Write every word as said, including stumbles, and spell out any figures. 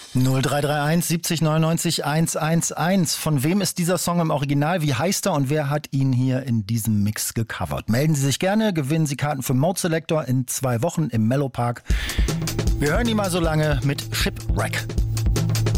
null drei drei eins siebzig neunundneunzig hundertelf. Von wem ist dieser Song im Original? Wie heißt er und wer hat ihn hier in diesem Mix gecovert? Melden Sie sich gerne, gewinnen Sie Karten für Mode Selector in zwei Wochen im Mellow Park. Wir hören ihn mal so lange mit Shipwreck.